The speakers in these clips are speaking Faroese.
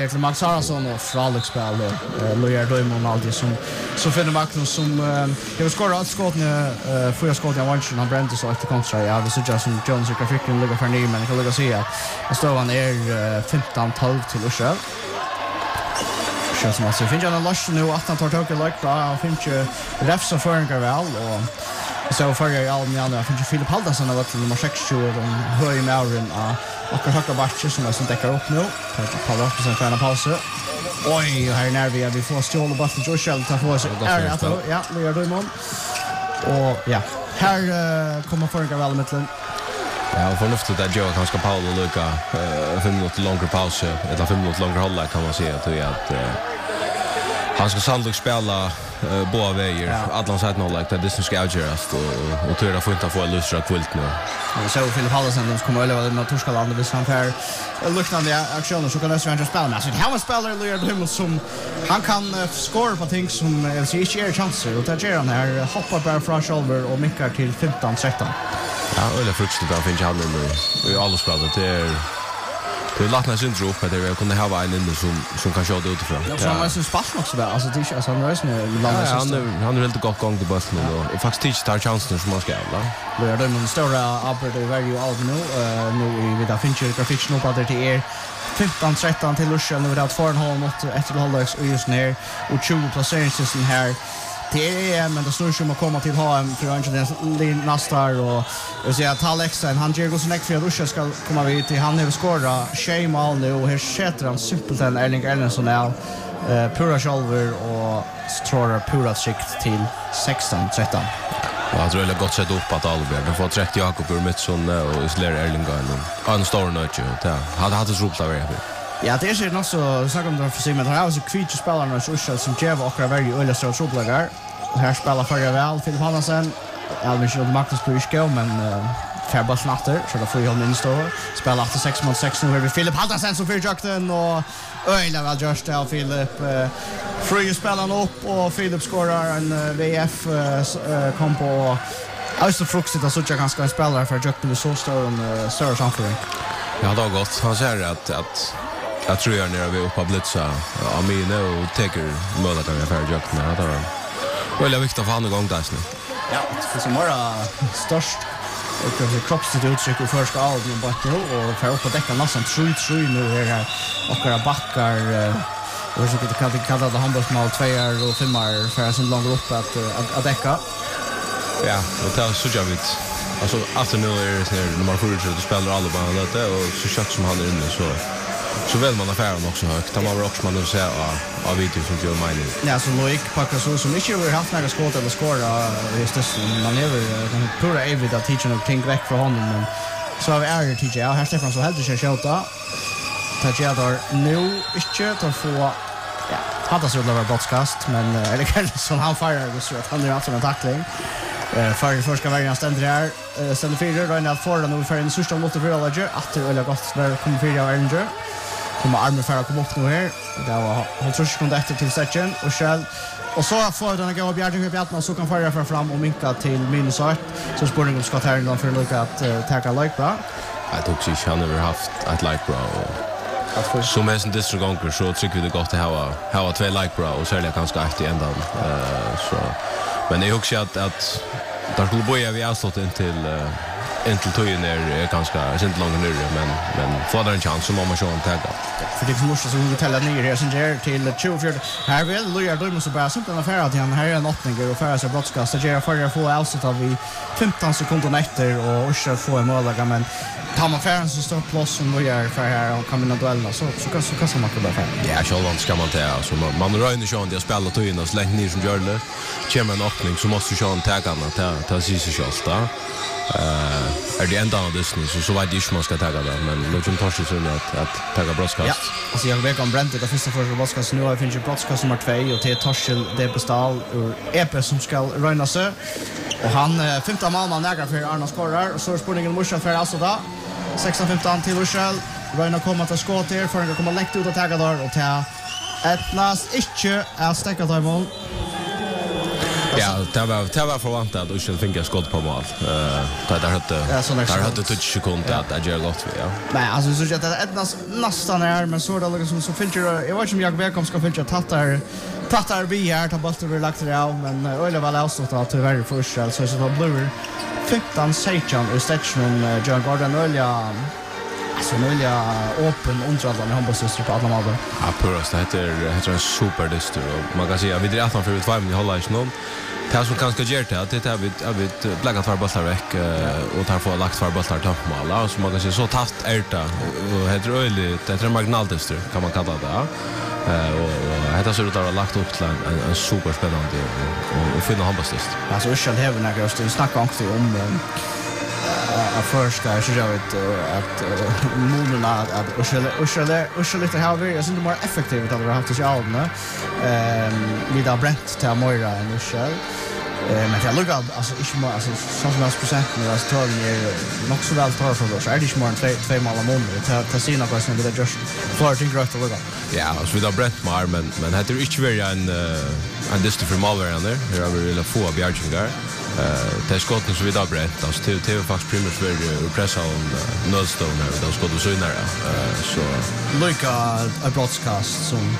Till Max Haraldsson och Fralexspel Lojar Dömon alltid som finner Magnus som jag vill skora allt skott nu förra skottet jag vann han brände så efter kontra ja vi så just som Jones och Grafiken ligger för ny men kan lägga se att står han 15-12 till Urshel. Som alltså finns en lush nu att han tar tag i like bra finns ju refs och föringar väl och så för jag all med andra finns ju Filip Haldarsson har varit nummer 60 och de hör ju med Auren och hacka batcher som täcker upp nu på 12% för en paus. Oj, här när vi får stjåla bollen till Urshel ta för sig. Ja, nu gör Dömon. Och ja, här kommer föringar väl mitten. Ja, förnuftigt att Joe kanske Paul och Luca 5 minuter längre paus eller 5 minuter längre hålla kan man säga att han ska sannolikt spela båda vägar alla sätt noll like det ska avgöras och tror att få inte få lustra kvällt nu. Så Filip Haldarsson de kommer över med Torskaland vis han för luktande aktioner så kan det svenska spela men så han spelar Lujar Dömon som han kan skora på ting som är inte chanser och där han här hoppar bara från shoulder och mickar till 15-13. Ja, eller fruktigt att finns han i alla spel det låter nästan inte upp att det kunde ha en inne som kan köra det utifrån. Ja, så han är spass också där. Alltså det är så han rörs nu landet. Han är helt gott gång till bussen och faktiskt tar chansen som man ska alla. Det är den stora operative value av nu vi där finns ju grafik nu på det till 15-13 till Urshel nu det att 4,5 efter halvdags och just ner och 20 placeringssystemen här. Det är men det står ju om att komma till HM för Angelina Nastar och jag säger att Alexen han ger oss näck för att Urshel ska komma vid till han har skåra Shaymal nu och här sätter han simpelt en Erling Erlendsson är pura shoulder och tror pura sikt till 16-13. Ja, jag tror det är gott sett upp att Alberg. De får 30 Jakob ur Mittsson och isolerar Erling Erlendsson. En stor nödje. Hade haft ett roligt av det. Ja, det är nog så snackar om det för sig men han har också kvitch spelarna i Urshel som ger och väldigt öliga stora troplagar. Här spelar förra väl Filip Haldarsson. Elvis och Magnus Prysko men Färbas natter så då får ju hålla in stå. Spelar efter 6-6 nu har vi Filip Haldarsson som för jakten och öliga väl just där Filip Fröje spelar upp och Filip skorar en VF kom på alltså fruktigt att så jag ganska spelare för jakten så står en större samföring. Ja, det har gått. Han säger att jag tror jag när vi är uppe på blitza Amine och tager möjligheten för jakten det var väl viktigt för han igång där nu. Ja, det är som bara störst och kroppsligt uttryck och första av nu bara och för upp på däcken nästan 3-3 nu är här och backar och så kan det kalla det handbollsmål 2 och 5 för sin långt upp att däcka. Ja, och det så jag vet. Alltså efter nu är det nummer 4 så spelar alla bara det och så kött som han är inne så väl man affären också högt. Det var också man nu ser av video som gör mig. Ja, så Loik packar så som inte har haft några skott eller skora just det man lever pura evid att teachen och tänk väck från honom men så har vi är TJ och här Stefan så helt det skjuta. Tajar nu inte tar få ja, hade så det var broadcast men eller kanske som han firar så att han är alltså en tackling. För första vägen ständer här ständer fyra då när får den ungefär en sista mot för Allerger att det är gott när kommer fyra Allerger kommer armen för att komma upp nu här det var han tror sekunder efter till section och Shell och så får den gå Bjärting upp igen så kan föra fram och minka till -1 så spåringen om ska ta en gång för att ta like bra. Jag tror inte han har haft ett like bra och så med en disregånger så tycker vi det gott att ha 2 like bra och särskilt ganska efter ändan så men jag också att där skulle boja vi avslutt intill tojen är ganska sent långt nu men får där en chans så måste man ta det. För det måste så vi tälla ner här sen där till 24 här vill Lujar Dömon så bara sånt en affär att han här är en öppning och för sig broadcast att göra för att få avslutt av vi 15 sekunder efter och Urshel få en mål men tar man affären så står plats som Lujar för här och kan vinna duellen så kan man bara för. Ja, själva ska man ta alltså man rör ju det spelar tojen och längt ner som gör det. Kommer en öppning så måste ju ta tagarna ta sig själv då. Är det ända av det så vet jag inte man ska ta det men låt dem ta sig så att ta broadcast. Ja, alltså jag vet om Brent det första för broadcast nu har finns ju broadcast nummer 2 och till Torshäll det bestal ur EP som ska röna sig och han 15 man nägra för Arna scorar och så spåringen måste för alltså då 16-15 till Urshel röna kommer att skott här för att komma läkt ut och ta där och ta ett last inte är stäcka där mål. Ja, det var förväntat att Uschel fick skott på mål. Där hade touch sekund att göra gott vi, ja. Nej, alltså så att det nästan är men så där liksom så filter jag vet inte om jag välkommen ska filter tattar vi här tar bollen och lagt det av men öle väl avstått att tyvärr för Uschel så det blir 15 Seichan och Stetchen John Gordon Olja. Alltså nu är öppen underhållande med handbollssyster på alla mål. Ja, purast. Det heter en superdyster och man kan säga vi drar från för 2 minuter hålla i snön. Det som kanske gör det är att vi lägger två bollar veck och tar få lagt två bollar toppmål. Så man kan säga så tatt ärta och heter öligt det är en marginaldyster kan man kalla det. Och det ser ut att ha lagt upp till en superspännande och fina handbollsdyster. Alltså Uschel häver när jag snackar också om först ska jag att målna att Uschel lite här vi är så mer effektivt att vi har haft i allna vi där Brent till Moira och Uschel men jag lukar alltså inte mer alltså så procent men alltså tar ni nog så väl tar för oss är det inte mer än 2 mål om månaden ta sina kostnader det är just för att gröta lukar ja så vi där Brent mer men heter det inte väl en dyster för Malvern där har vi vill få Bjärgingar det är skotten som vi där Brent alltså det är faktiskt primärt för pressa och nödstone här då skottar så nära så lika en broadcast som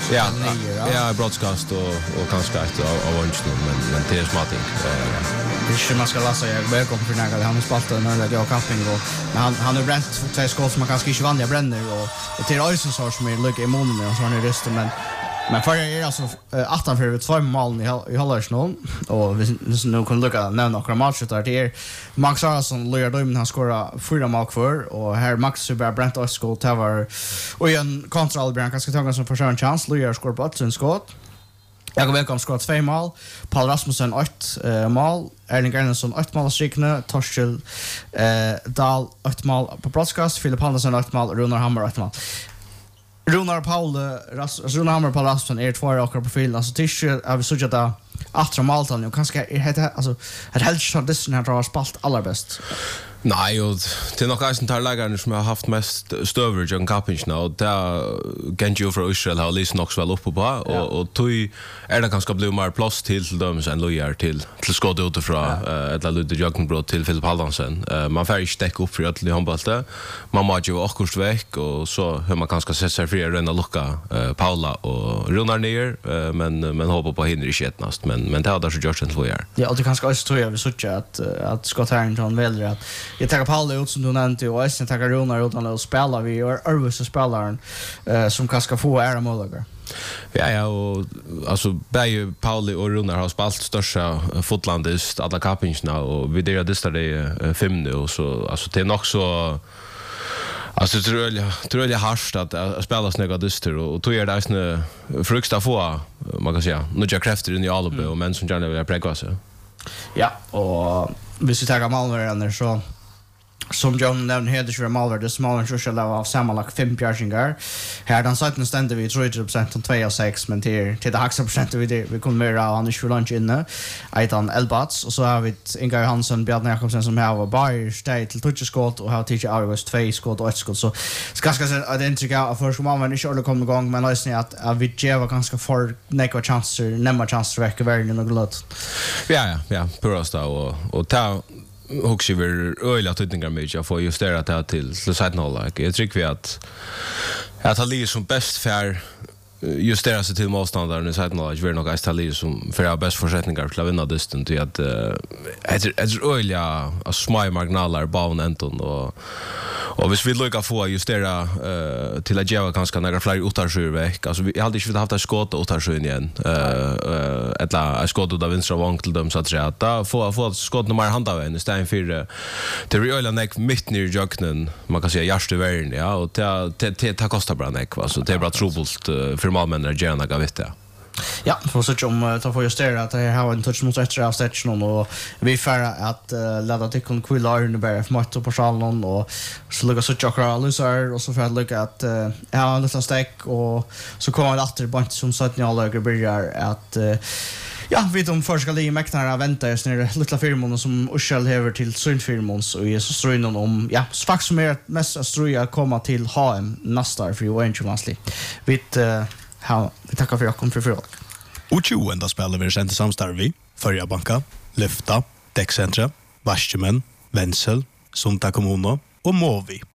ja broadcast och kanske ett av lunchen men det är smart. Det är man ska läsa jag välkommen för när han har spaltat när det är capping och men han har bränt 2 skott som man kanske inte vanliga bränner och till Ösen så som är lika i månaden och så han är rösten men för jag är alltså 18 för 2 mål i Hallersnån och vi nu kan lucka nämna några matcher där det är Max Aronsson leder dem han skorar 4 mål för och här Max Super Brent Oskol Tower och en kontroll Bianca ska ta som första chans Lujar skor på ett skott. Jag går välkommen skott 2 mål. Paul Rasmussen 8 mål. Erling Erlendsson 8 mål strikna. Torshäll Dahl 8 mål på broadcast. Filip Hansen 8 mål. Runar Hammar 8 mål. Runar Hammer och Paul Rasmussen är 2 åkare på filen. Alltså tisdag har vi sett att Atra Maltan och kanske är alltså ett helt shot det här har spalt allra bäst. Nej, och det är nog en tar lägare som har haft mest stöver John Kappings nu och där Genjo från Israel har lyst också väl uppe på och tog är det kanske bli mer plats till dem sen Lojar till skott utifrån ett litet joggenbrott till Filip Haldansen. Man får inte täcka upp för att det handbollte. Man måste ju också veck och så hur man kanske sätta sig fri rena lucka Paula och Runar ner men hoppa på hinner i etnast men det har där så gjort en Lojar. Ja, och det kanske också tror jag vi såg att Scott Harrington väljer att jag tar Paul ut som du nämnde och sen tar Runar utan att spela vi och Örvus spelaren som kanske få ära målgare. Ja och alltså bäj Pauli och Runar har spelat största fotlandist alla kappingsna och vi där det 5 nu så alltså det är nog så alltså tror jag harst att spela snäga dyster och tog det nästan frukta få man kan säga nu jag kräfter in i Albe och män som gärna vill prägga sig. Ja och hvis vi tar Malmö så som John nämnde hade ju Malmö det smalare social av sammanlagt 5 bjärsingar. Här den sätten ständer vi 30% och 2/6 men till det högsta procent vi kommer mer av Anders för lunch inne. Aitan Elbats och så har vi Inga Johansson, Bjarne Jakobsen som har Bayer stay till touchskott och har Teacher August 2 skott och 1 skott så ska säga att det inte går för som man inte skulle komma igång men lösningen att vi ger ganska för några chanser, nämma chanser väcka världen och glöt. Ja, purasta och ta också vi öliga tydningar med jag får justera det till sidan jag tycker vi att ha ligger som bäst för justera sig till motståndaren i sidan jag vill nog att ha ligger som för bäst förutsättningar till att vinna distan till att är öliga små marginaler bauen Anton och hvis vi lyckas få justera till att ge ganska några fler uttarsjur veck alltså vi hade inte haft att skåta uttarsjun igen eller skåta av vänstra vång till dem så att säga att få skott nummer handaven istället för det reella neck mitt ner i jognen man kan säga hjärste värn ja och det kostar bra neck va så det är bra trubbelt för malmänner gärna gav det. Ja, för så om ta för justera att jag har en touch mot extra av station och vi får att ladda till kon kvillar under bara för matte på salen och så lukar så chakra loser och så för att lucka att ja en liten stack och så kommer det åter bara som så att ni alla börjar att ja, vi de första liga mäktarna väntar just när lilla firmon som Uschel häver till Sundfirmons och är så ströjnon om ja, faktiskt som är mest ströja komma till HM nästa för Orange Mansli. Vi tackar för att kom för frågan. Och 20 ända spelar vi sent samstarv vi. Förjabanka, Lyfta, Däckcentra, Varskemen, Vensel, Sunda kommuna och Movi.